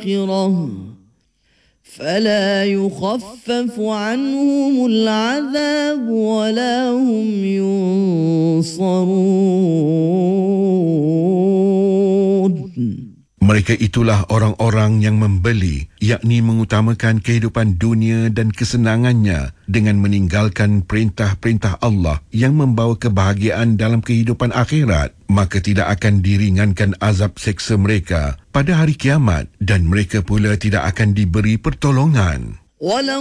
الآخرة فلا يخفف عنهم العذاب ولا هم ينصرون. Mereka itulah orang-orang yang membeli, yakni mengutamakan kehidupan dunia dan kesenangannya dengan meninggalkan perintah-perintah Allah yang membawa kebahagiaan dalam kehidupan akhirat. Maka tidak akan diringankan azab seksa mereka pada hari kiamat dan mereka pula tidak akan diberi pertolongan.